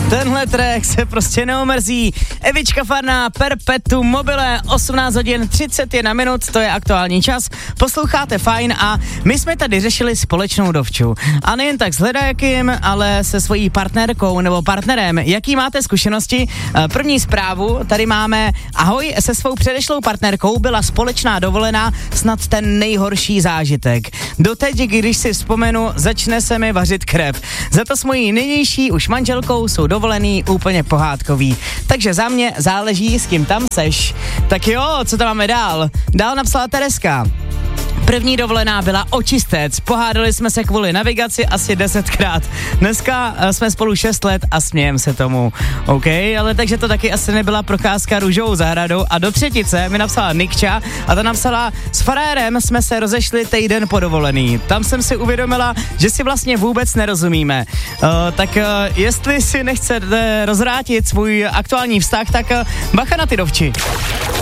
Tenhle track se prostě neomrzí. Evička Farná, Perpetuum mobile, 18 hodin 31 minut, to je aktuální čas. Posloucháte Fajn a my jsme tady řešili společnou dovču. A nejen tak s hledajakým, ale se svojí partnerkou nebo partnerem. Jaký máte zkušenosti? První zprávu tady máme. Ahoj, se svou předešlou partnerkou byla společná dovolená, snad ten nejhorší zážitek. Doteď, když si vzpomenu, začne se mi vařit krev. Za to s mojí nynější už manželkou jsou dovolený úplně pohádkový. Takže za mě záleží, s kým tam seš. Tak jo, co tam máme dál? Dál napsala Tereska. První dovolená byla očistec, pohádali jsme se kvůli navigaci asi 10krát. Dneska jsme spolu 6 let a smějem se tomu. OK, ale takže to taky asi nebyla procházka růžovou zahradou. A do třetice mi napsala Nikča a ta napsala, s farérem jsme se rozešli týden po dovolený. Tam jsem si uvědomila, že si vlastně vůbec nerozumíme. Tak jestli si nechcete rozvrátit svůj aktuální vztah, tak bacha na ty dovči.